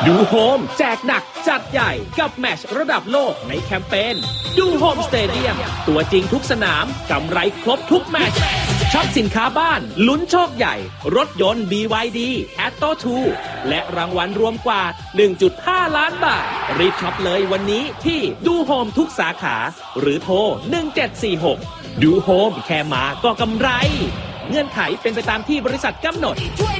ดูโฮมแจกหนักจัดใหญ่กับแมตช์ระดับโลกในแคมเปญดูโฮมสเตเดียมตัวจริงทุกสนามกำไรครบทุกแมตช์ช็อปสินค้าบ้านลุ้นโชคใหญ่รถยนต์ BYD Atto 2และรางวัลรวมกว่า 1.5 ล้านบาทรีบช็อปเลยวันนี้ที่ดูโฮมทุกสาขาหรือโทร1746ดูโฮมแค่มาก็กำไรเงื่อนไขเป็นไปตามที่บริษัทกำหนด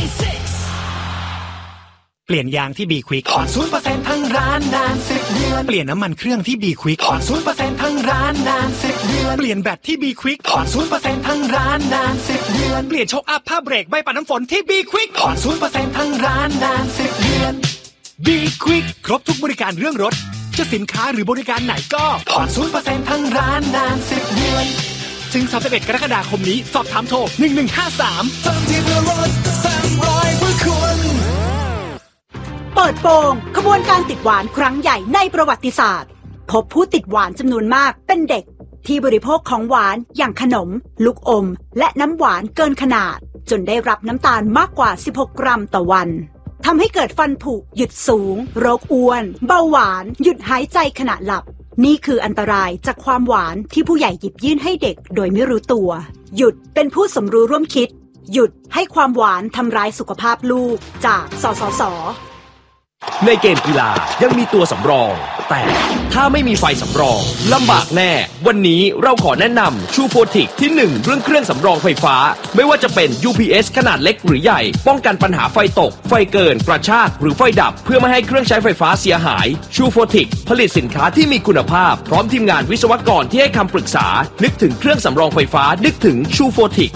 เปลี่ยนยางที่ B-Quick ผ่อน 0% ทั้งร้านนาน10เดือนเปลี่ยนน้ำมันเครื่องที่ B-Quick ผ่อน 0% ทั้งร้านนาน10เดือนเปลี่ยนแบตที่ B-Quick ผ่อน 0% ทั้งร้านนาน10เดือนเปลี่ยนโชคอัพผ้าเบรกใบปัดน้ำฝนที่ B-Quick ผ่อน 0% ทั้งร้านนาน10เดือน B-Quick ครบทุกบริการเรื่องรถจะสินค้าหรือบริการไหนก็ผ่อน 0% ทั้งร้านนาน10เดือนถึง31 กรกฎาคมนี้สอบถามโทร1153 ทำที่เพื่อรถ300เพื่อคุณเปิดโปงขบวนการติดหวานครั้งใหญ่ในประวัติศาสตร์พบผู้ติดหวานจำนวนมากเป็นเด็กที่บริโภคของหวานอย่างขนมลูกอมและน้ำหวานเกินขนาดจนได้รับน้ำตาลมากกว่า16 กรัมต่อวันทำให้เกิดฟันผุหยุดสูงโรคอ้วนเบาหวานหยุดหายใจขณะหลับนี่คืออันตรายจากความหวานที่ผู้ใหญ่หยิบยื่นให้เด็กโดยไม่รู้ตัวหยุดเป็นผู้สมรู้ร่วมคิดหยุดให้ความหวานทำร้ายสุขภาพลูกจากสสส. ในเกมกีฬายังมีตัวสำรองแต่ถ้าไม่มีไฟสำรองลำบากแน่วันนี้เราขอแนะนำชูโฟติกที่1เรื่องเครื่องสำรองไฟฟ้าไม่ว่าจะเป็น UPS ขนาดเล็กหรือใหญ่ป้องกันปัญหาไฟตกไฟเกินกระชากหรือไฟดับเพื่อไม่ให้เครื่องใช้ไฟฟ้าเสียหายชูโฟติกผลิตสินค้าที่มีคุณภาพพร้อมทีมงานวิศวกรที่ให้คำปรึกษานึกถึงเครื่องสำรองไฟฟ้านึกถึงชูโฟติก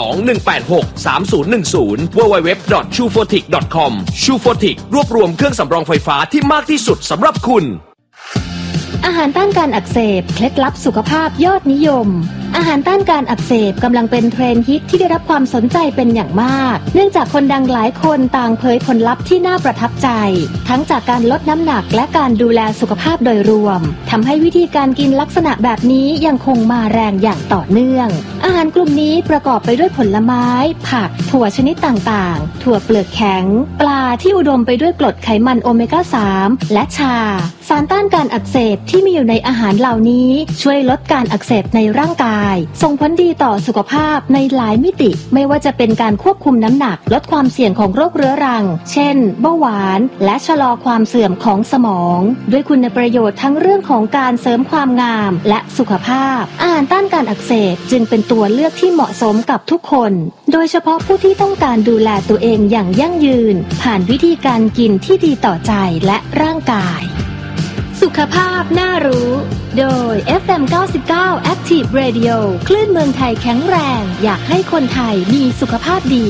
02-186-3010 www.chufotic.com ชูโฟติกรวบรวมเครื่องสำรองไฟฟ้าที่มากที่สุดสำหรับคุณอาหารต้านการอักเสบเคล็ดลับสุขภาพยอดนิยมอาหารต้านการอักเสบกำลังเป็นเทรนด์ฮิตที่ได้รับความสนใจเป็นอย่างมากเนื่องจากคนดังหลายคนต่างเผยผลลัพธ์ที่น่าประทับใจทั้งจากการลดน้ำหนักและการดูแลสุขภาพโดยรวมทำให้วิธีการกินลักษณะแบบนี้ยังคงมาแรงอย่างต่อเนื่องอาหารกลุ่มนี้ประกอบไปด้วยผลไม้ผักถั่วชนิดต่างๆถั่วเปลือกแข็งปลาที่อุดมไปด้วยกรดไขมันโอเมก้า 3 และชาสารต้านการอักเสบที่มีอยู่ในอาหารเหล่านี้ช่วยลดการอักเสบในร่างกายส่งผลดีต่อสุขภาพในหลายมิติไม่ว่าจะเป็นการควบคุมน้ำหนักลดความเสี่ยงของโรคเรื้อรังเช่นเบาหวานและชะลอความเสื่อมของสมองด้วยคุณประโยชน์ทั้งเรื่องของการเสริมความงามและสุขภาพอาหารต้านการอักเสบจึงเป็นตัวเลือกที่เหมาะสมกับทุกคนโดยเฉพาะผู้ที่ต้องการดูแลตัวเองอย่างยั่งยืนผ่านวิธีการกินที่ดีต่อใจและร่างกายสุขภาพน่ารู้โดย FM 99 Active Radio คลื่นเมืองไทยแข็งแรงอยากให้คนไทยมีสุขภาพดี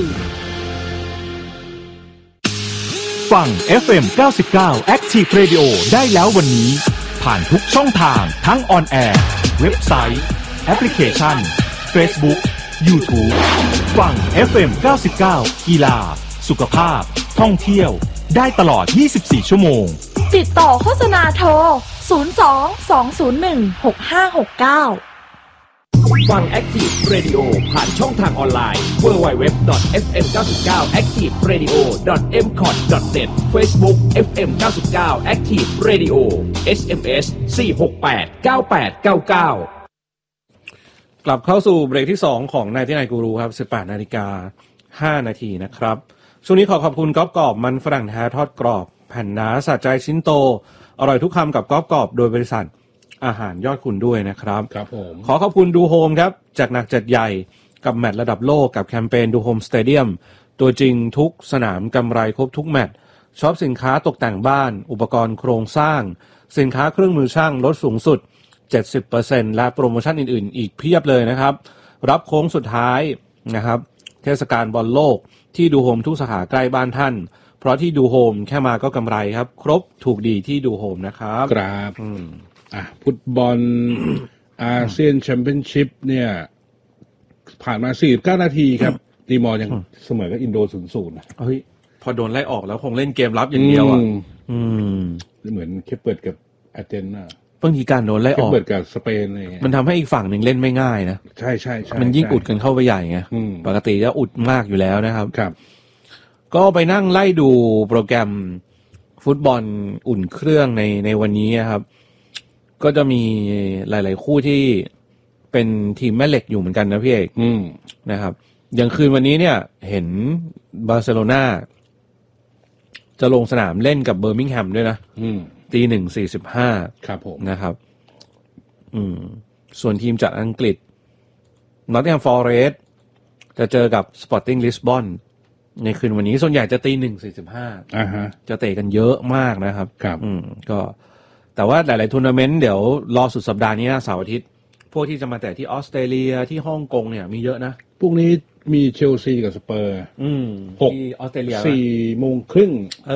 ฟัง FM 99 Active Radio ได้แล้ววันนี้ผ่านทุกช่องทางทั้งออนแอร์เว็บไซต์แอปพลิเคชัน Facebook YouTube ฟัง FM 99 กีฬาสุขภาพท่องเที่ยวได้ตลอด24ชั่วโมงติดต่อโฆษณาโทร 02-201-6569 ฟัง Active Radio ผ่านช่องทางออนไลน์ www.fm99activeradio.mcot.net Facebook FM 99 Active Radio SMS 4689899 กลับเข้าสู่เบรกที่2ของ99 Guru ครับ 18:05 นาทีนะครับช่วงนี้ขอบคุณก๊อบกรอบมันฝรั่งแท้ทอดกรอบแผ่นหนาสะใจชิ้นโตอร่อยทุกคำกับก๊อบกรอบโดยบริษัทอาหารยอดคุณด้วยนะครับครับผมขอบคุณดูโฮมครับจัดหนักจัดใหญ่กับแมตช์ระดับโลกกับแคมเปญดูโฮมสเตเดียมตัวจริงทุกสนามกำไรครบทุกแมตช์ช็อปสินค้าตกแต่งบ้านอุปกรณ์โครงสร้างสินค้าเครื่องมือช่างลดสูงสุด 70% และโปรโมชั่นอื่นๆอีกเพียบเลยนะครับรับโค้งสุดท้ายนะครับเทศกาลบอลโลกที่ดูโฮมทุกสาขาใกล้บ้านท่านเพราะที่ดูโฮมแค่มาก็กำไรครับครบถูกดีที่ดูโฮมนะครับครับฟุตบอล อาเซียนแชมเปี้ยนชิพเนี่ยผ่านมา49นาทีครับตีมอร์ยังเสมอกับอินโด 0-0 นะเฮ้ยพอโดนไล่ออกแล้วคงเล่นเกมรับอย่างเดียวอ่ะเหมือนเคปเปิร์ดกับอาร์เจนตินาบางทีการโดนไล่ออกเคปเปิร์ดกับสเปนอะไรอย่างเงี้ยมันทำให้อีกฝั่งหนึ่งเล่นไม่ง่ายนะใช่ๆๆมันยิ่งอุดกันเข้าไปใหญ่ไงปกติจะอุดมากอยู่แล้วนะครับครับก็ไปนั่งไล่ดูโปรแกรมฟุตบอลอุ่นเครื่องในวันนี้ครับ ก็จะมีหลายๆคู่ที่เป็นทีมแม่เหล็กอยู่เหมือนกันนะพี่เอกนะครับอย่างคืนวันนี้เนี่ยเห็นบาร์เซโลนาจะลงสนามเล่นกับเบอร์มิงแฮมด้วยนะ1:45 ครับผมนะครับส่วนทีมจากอังกฤษนอตติงแฮมฟอเรสต์จะเจอกับสปอร์ติ้งลิสบอนในคืนวันนี้ส่วนใหญ่จะ1:45จะเตะกันเยอะมากนะครับครับก็แต่ว่าหลายๆทัวร์นาเมนต์เดี๋ยวรอสุดสัปดาห์นี้นะเสาร์อาทิตย์พวกที่จะมาแต่ที่ออสเตรเลียที่ฮ่องกงเนี่ยมีเยอะนะพวกนี้มีเชลซีกับสเปอร์ที่ออสเตรเลีย 4:30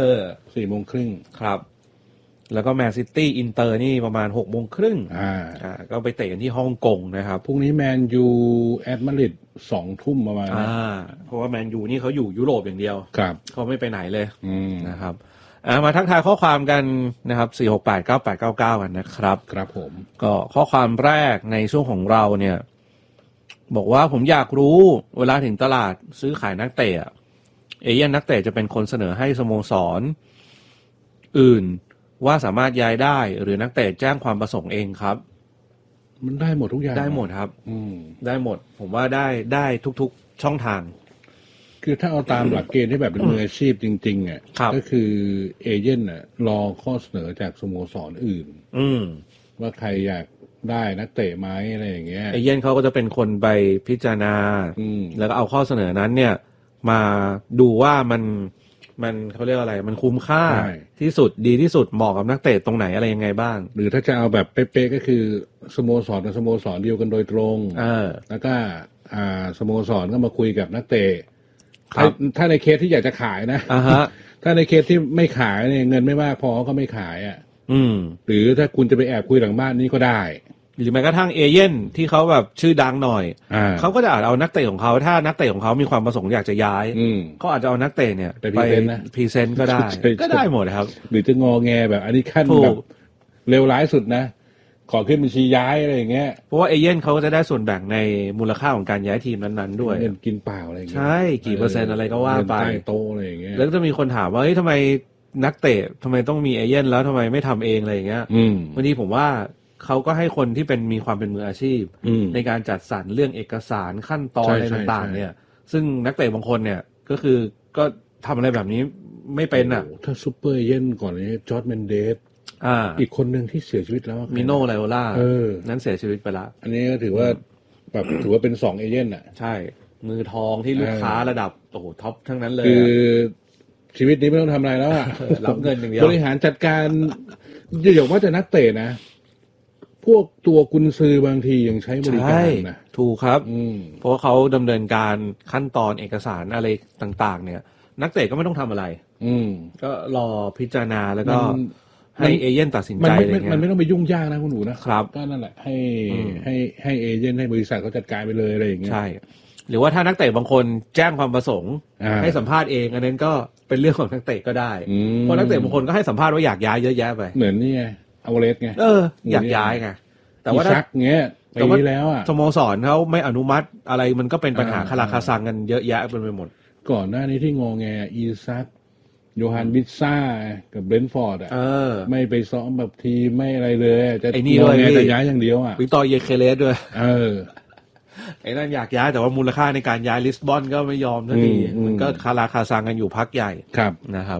4:30 ครับแล้วก็แมนซิตี้อินเตอร์นี่ประมาณ6:30ก็ไปเตะกันที่ฮ่องกงนะครับพรุ่งนี้แมนยูแอตมาดริด 20:00 ประมาณเพราะว่าแมนยูนี่เขาอยู่ยุโรปอย่างเดียวครับเขาไม่ไปไหนเลยนะครับมาทักทายข้อความกันนะครับ4689899กันนะครับครับผมก็ข้อความแรกในช่วงของเราเนี่ยบอกว่าผมอยากรู้เวลาถึงตลาดซื้อขายนักเตะเอเย่นนักเตะจะเป็นคนเสนอให้สโมสรอื่นว่าสามารถย้ายได้หรือนักเตะแจ้งความประสงค์เองครับมันได้หมดทุกอย่างได้หมดครับได้หมดผมว่าได้ทุกๆช่องทางคือถ้าเอาตามหลักเกณฑ์ที่แบบเป็นมืออาชีพจริงๆอ่ะก็คือเอเย่นน่ะรอข้อเสนอจากสโมสรอื่นว่าใครอยากได้นักเตะไหมอะไรอย่างเงี้ยเอเย่นเขาก็จะเป็นคนไปพิจารณาแล้วก็เอาข้อเสนอนั้นเนี่ยมาดูว่ามันเขาเรียกอะไรมันคุ้มค่าที่สุดดีที่สุดเหมาะกับนักเตะตรงไหนอะไรยังไงบ้างหรือถ้าจะเอาแบบเป๊ะๆก็คือสโมสรกับสโมสรเดียวกันโดยตรงแล้วก็สโมสรก็มาคุยกับนักเตะถ้าในเคสที่อยากจะขายนะถ้าในเคสที่ไม่ขายเนี่ยเงินไม่มากพอก็ไม่ขายหรือถ้าคุณจะไปแอบคุยหลังบ้านนี่ก็ได้หรือแม้กระทั่งเอเย่นที่เขาแบบชื่อดังหน่อยเขาก็จะอาจเอานักเตะของเขาถ้านักเตะของเขามีความประสงค์อยากจะย้ายเขาอาจจะเอานักเตะเนี่ยไปพรีเซนต์ก็ได้ก็ได้หมดครับหรือจะงอแงแบบอันนี้ขั้นแบบเลวร้ายสุดนะขอขึ้นบัญชีย้ายอะไรอย่างเงี้ยเพราะว่าเอเย่นเขาก็จะได้ส่วนแบ่งในมูลค่าของการย้ายทีมนั้นๆด้วยเงินกินเปล่าอะไรอย่างเงี้ยใช่กี่เปอร์เซ็นต์อะไรก็ว่าไปใต้โต๊ะอะไรอย่างเงี้ยแล้วจะมีคนถามว่าเฮ้ยทำไมนักเตะทำไมต้องมีเอเย่นแล้วทำไมไม่ทำเองอะไรอย่างเงี้ยบางทีผมว่าเขาก็ให้คนที่มีความเป็นมืออาชีพในการจัดสรรเรื่องเอกสารขั้นตอนอะไรต่างๆเนี่ยซึ่งนักเตะบางคนเนี่ยก็ทำอะไรแบบนี้ไม่เป็นถ้าซูเปอร์เอเย่นก่อนนี้จอร์จเมนเดสอีกคนหนึ่งที่เสียชีวิตแล้วมิโนไลโอล่านั้นเสียชีวิตไปแล้วอันนี้ก็ถือว่าแบบถือว่าเป็น2เอเย่นใช่มือทองที่ลูกค้าระดับท็อปทั้งนั้นเลยคือชีวิตนี้ไม่ต้องทำอะไรแล้วรับเงินอย่างเดียวบริหารจัดการอย่าว่าแต่นักเตะนะพวกตัวกุนซือบางทียังใช้บริการนะถูกครับเพราะว่าเขาดำเนินการขั้นตอนเอกสารอะไรต่างๆเนี่ยนักเตะก็ไม่ต้องทำอะไรก็รอพิจารณาแล้วก็ให้เอเย่นตัดสินใจอะไรเงี้ยมันไม่ต้องไปยุ่งยากนะคุณหนูนะครับก็นั่นแหละให้เอเย่นให้บริษัทเขาจัดการไปเลยอะไรอย่างเงี้ยใช่หรือว่าถ้านักเตะบางคนแจ้งความประสงค์ให้สัมภาษณ์เองอันนั้นก็เป็นเรื่องของนักเตะก็ได้เพราะนักเตะบางคนก็ให้สัมภาษณ์ว่าอยากย้ายเยอะแยะไปเหมือนนี่ไงอเวเรสไงอยากย้ายไงแต่ว่าชักเงี้ยแต่ว่าแล้วสโมสรเขาไม่อนุมัติอะไรมันก็เป็นปัญหาคาราคาซังกันเยอะแยะไปหมดก่อนหน้านี้ที่งอแงอีซักโยฮันบิซซ่ากับเบรนท์ฟอร์ดไม่ไปซ้อมแบบทีไม่อะไรเลยจะงอแงจะย้ายอย่างเดียววิกตอร์เยเคเลสด้วยไอ้นั่นอยากย้ายแต่ว่ามูลค่าในการย้ายลิสบอนก็ไม่ยอมทันทีมันก็คาราคาซังกันอยู่พักใหญ่นะครับ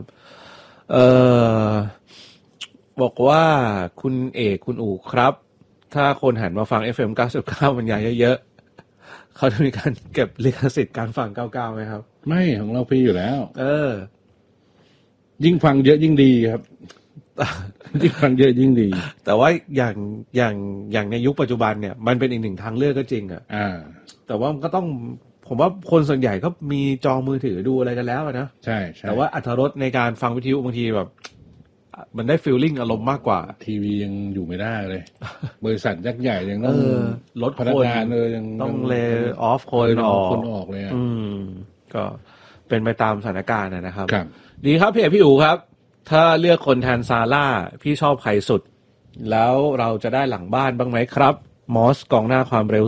บอกว่าคุณเอกคุณอู๋ครับถ้าคนหันมาฟัง FM 99บรรยายเยอะๆเขาจะมีการเก็บลิขสิทธิ์การฟัง99ไหมครับไม่ของเราฟรีอยู่แล้วยิ่งฟังเยอะยิ่งดีครับยิ่งฟังเยอะยิ่งดีแต่ว่าอย่างในยุคปัจจุบันเนี่ยมันเป็นอีกหนึ่งทางเลือกก็จริงแต่ว่าก็ต้องผมว่าคนส่วนใหญ่ก็มีจอมือถือดูอะไรกันแล้วนะใช่แต่ว่าอรรถรสในการฟังวิทยุบางทีแบบมันได้ฟีลลิ่งอารมณ์มากกว่าทีวียังอยู่ไม่ได้เลยบริษัทยักษ์ใหญ่ยังต้องลดพนักงานยังต้องเลย์ออฟคนออกเลยก็เป็นไปตามสถานการณ์นะครับดีครับพี่อู๋ครับถ้าเลือกคนแทนซาร่าพี่ชอบใครสุดแล้วเราจะได้หลังบ้านบ้างไหมครับมอสกองหน้าความเร็ว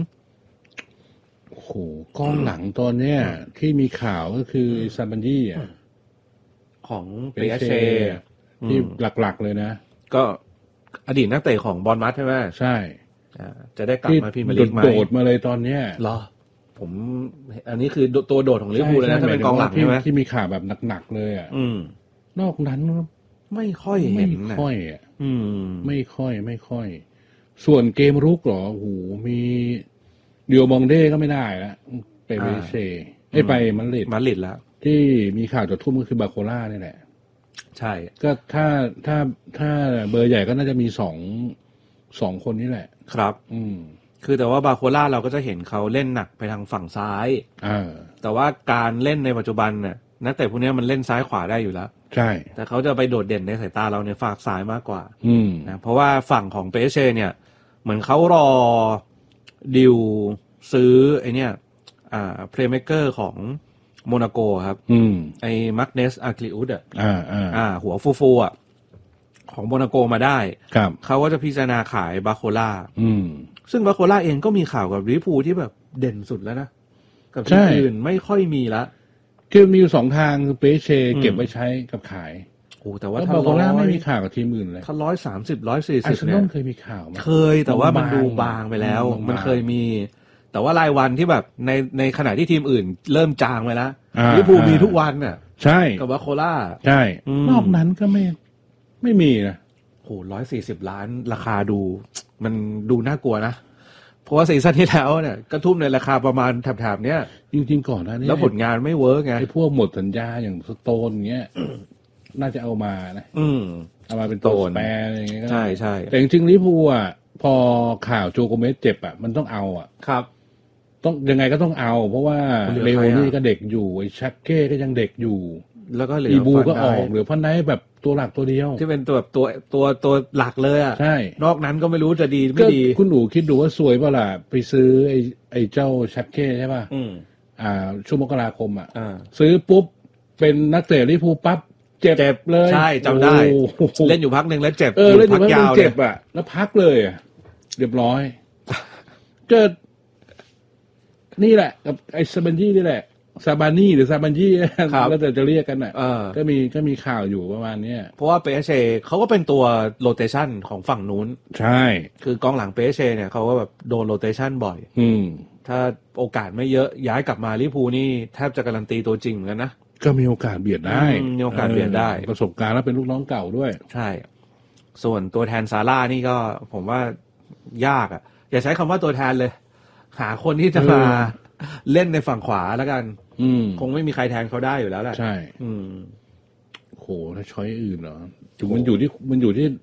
0 โอ้โหกองหลังตอนเนี้ยที่มีข่าวก็คือซาบันยี่ของเปเชที่หลักๆเลยนะก็อดีตนักเตะของบอลมัสใช่ไหมใช่จะได้กลับมาพรีเมียร์ลีกไหมโดดมาเลยตอนเนี้ยเหรอผมอันนี้คือตัวโดดของลิเวอร์พูลเลยนะถ้าเป็นกองหลังใช่ไหมที่มีข่าวแบบหนักๆเลยอ่ะนอกนั้นไม่ค่อยเห็นนะไม่ค่อยอ่ะไม่ค่อยส่วนเกมรุกเหรอโอ้โหมีเดียวมองเด้ก็ไม่ได้ละไปเวเช่ไปมาดริดแล้วที่มีข่าวจะทุ่มก็คือบาโคล่านี่แหละใช่ก็ถ้าเบอร์ใหญ่ก็น่าจะมีสองคนนี่แหละครับคือแต่ว่าบาโคล่าเราก็จะเห็นเขาเล่นหนักไปทางฝั่งซ้ายแต่ว่าการเล่นในปัจจุบันเนี่ยนักเตะพวกนี้มันเล่นซ้ายขวาได้อยู่แล้วใช่แต่เขาจะไปโดดเด่นในสายตาเราในฝั่งซ้ายมากกว่านะเพราะว่าฝั่งของเปเชเนี่ยเหมือนเขารอดิวซื้อไอเนี่ยเพลย์เมคเกอร์ของโมนาโกครับไอ้มาร์กเนสอาร์คลิอุสหัวฟูๆของโมนาโกมาได้เขาก็จะพิจารณาขายบาโคล่าซึ่งบาโคล่าเองก็มีข่าวกับลิเวอร์พูลที่แบบเด่นสุดแล้วนะกับทีมอื่นไม่ค่อยมีละคือมีอยู่สองทางคือเปเชเก็บไว้ใช้กับขายโอ้แต่ว่าบาโคล่าไม่มีข่าวกับทีมอื่นเลยถ้า130 140 เนี่ยเคยมีข่าวมั้ยเคยแต่ว่ามันดูบางไปแล้วมันเคยมีแต่ว่ารายวันที่แบบในขณะที่ทีมอื่นเริ่มจางไปแล้วลิเวอร์พูลมีทุกวันน่ะใช่กับบาโคล่าใช่นอกนั้นก็ไม่มีนะโห140 ล้านราคาดูมันดูน่ากลัวนะเพราะว่าซีซั่นที่แล้วเนี่ยก็ทุ่มในราคาประมาณแถบๆเนี้ยจริงๆก่อนนะนี่แล้วผลงานไม่เวิร์กไงไอ้พวกหมดสัญญาอย่างสโตนเงี้ยน่าจะเอามานะเอามาเป็นตัวแปรอย่างเงี้ยก็ใช่แต่จริงๆลิเวอร์พูลอ่ะพอข่าวโจโกเมสเจ็บอ่ะมันต้องเอาอ่ะครับต้องยังไงก็ต้องเอาเพราะว่าเลโอนี่ก็เด็กอยู่ไอ้ชักเก้ก็ยังเด็กอยู่แล้วก็เหลืออีบูก็ออกเหลือพันไนแบบตัวหลักตัวเดียวที่เป็นตัวหลักเลยอ่ะใช่นอกนั้นก็ไม่รู้จะดีไม่ดีคุณหนูคิดดูว่าสวยเปล่าล่ะไปซื้อไอ้เจ้าชักเก้ใช่ป่ะช่วงมกราคมอ่ะซื้อปุ๊บเป็นนักเตะลิเวอร์พูลปั๊บเจ็บเลยใช่จำได้เล่นอยู่พักนึงแล้วเจ็บเล่นอยู่พักยาวเจ็บอ่ะแล้วพักเลยอ่ะเรียบร้อยก็นี่แหละกับไอ้ซาบันจี้นี่แหละซาบานี่หรือซาบันจี้แล้วแต่จะเรียกกันน่ะก็มีข่าวอยู่ประมาณนี้เพราะว่าเปเชเขาก็เป็นตัวโรเตชันของฝั่งนู้นใช่คือกองหลังเปเชเนี่ยเขาก็แบบโดนโรเตชันบ่อยถ้าโอกาสไม่เยอะย้ายกลับมาลิเวอร์พูลนี่แทบจะการันตีตัวจริงเหมือนกันนะก็มีโอกาสเบียดได้มีโอกาสเบียดได้ประสบการณ์แล้วเป็นลูกน้องเก่าด้วยใช่ส่วนตัวแทนซาร่านี่ก็ผมว่ายากอ่ะอย่าใช้คำว่าตัวแทนเลยหาคนที่จะมาเล่นในฝั่งขวาแล้วกันคงไม่มีใครแทนเขาได้อยู่แล้วแหละใช่โหถ้าช้อยอื่นเหรอมันอยู่ที่